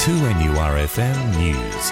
2NURFM News.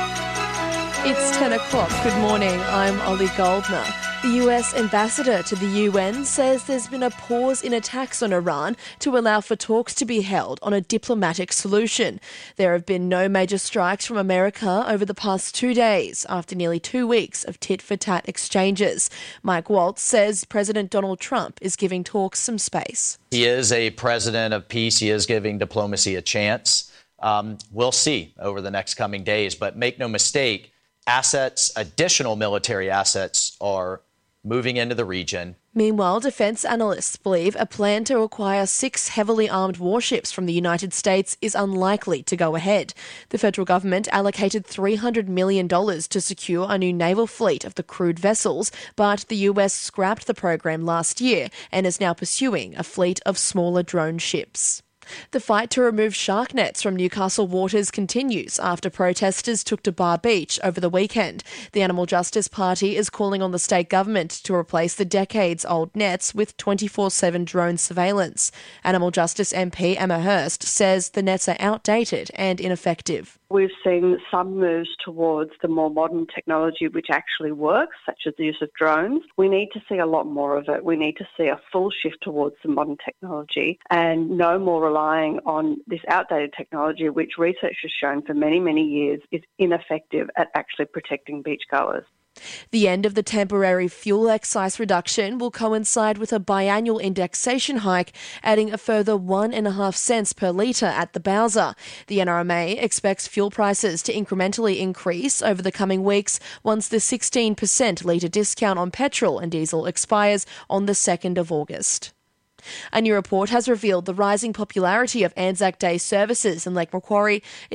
It's 10 o'clock. Good morning. I'm Ollie Goldner. The US ambassador to the UN says there's been a pause in attacks on Iran to allow for talks to be held on a diplomatic solution. There have been no major strikes from America over the past 2 days after nearly 2 weeks of tit-for-tat exchanges. Mike Waltz says President Donald Trump is giving talks some space. He is a president of peace. He is giving diplomacy a chance. We'll see over the next coming days. But make no mistake, additional military assets are moving into the region. Meanwhile, defence analysts believe a plan to acquire 6 heavily armed warships from the United States is unlikely to go ahead. The federal government allocated $300 million to secure a new naval fleet of the crewed vessels, but the US scrapped the program last year and is now pursuing a fleet of smaller drone ships. The fight to remove shark nets from Newcastle waters continues after protesters took to Bar Beach over the weekend. The Animal Justice Party is calling on the state government to replace the decades-old nets with 24/7 drone surveillance. Animal Justice MP Emma Hurst says the nets are outdated and ineffective. We've seen some moves towards the more modern technology which actually works, such as the use of drones. We need to see a lot more of it. We need to see a full shift towards the modern technology and no more relying on this outdated technology, which research has shown for many, many years is ineffective at actually protecting beachgoers. The end of the temporary fuel excise reduction will coincide with a biannual indexation hike, adding a further 1.5 cents per litre at the Bowser. The NRMA expects fuel prices to incrementally increase over the coming weeks once the 16% litre discount on petrol and diesel expires on the 2nd of August. A new report has revealed the rising popularity of Anzac Day services in Lake Macquarie